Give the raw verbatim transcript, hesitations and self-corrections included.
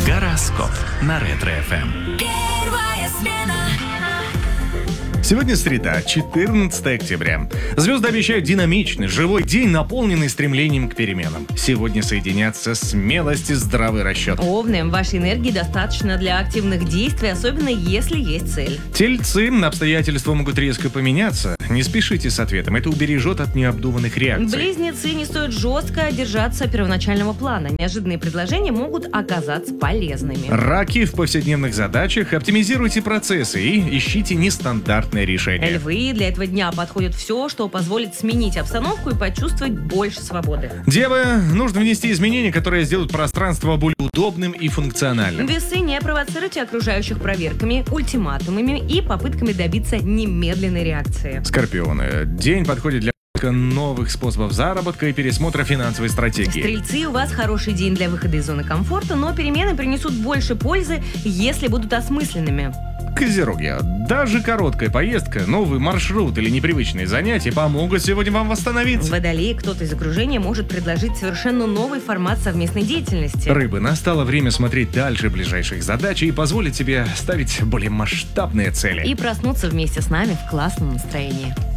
Гороскоп на Ретро-эф эм. Первая смена. Сегодня среда, четырнадцатое октября. Звезды обещают динамичный, живой день, наполненный стремлением к переменам. Сегодня соединятся смелость и здравый расчет. Овны, вашей энергии достаточно для активных действий, особенно если есть цель. Тельцы, обстоятельства могут резко поменяться. Не спешите с ответом, это убережет от необдуманных реакций. Близнецы, не стоит жестко держаться первоначального плана. Неожиданные предложения могут оказаться полезными. Раки, в повседневных задачах оптимизируйте процессы и ищите нестандартные решения. Львы, для этого дня подходит все, что позволит сменить обстановку и почувствовать больше свободы. Девы, нужно внести изменения, которые сделают пространство более удобным и функциональным. Весы, не провоцируйте окружающих проверками, ультиматумами и попытками добиться немедленной реакции. Скорпионы, день подходит для новых способов заработка и пересмотра финансовой стратегии. Стрельцы, у вас хороший день для выхода из зоны комфорта, но перемены принесут больше пользы, если будут осмысленными. Козероги, даже короткая поездка, новый маршрут или непривычные занятия помогут сегодня вам восстановиться. Водолеи, кто-то из окружения может предложить совершенно новый формат совместной деятельности. Рыбы, настало время смотреть дальше ближайших задач и позволить себе ставить более масштабные цели. И проснуться вместе с нами в классном настроении.